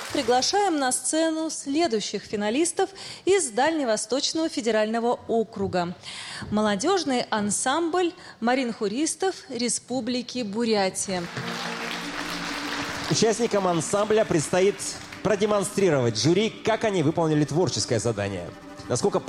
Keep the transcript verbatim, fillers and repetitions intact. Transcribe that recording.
приглашаем на сцену следующих финалистов из Дальневосточного федерального округа. Молодежный ансамбль маринхуристов Республики Бурятия. Участникам ансамбля предстоит продемонстрировать жюри, как они выполнили творческое задание. Насколько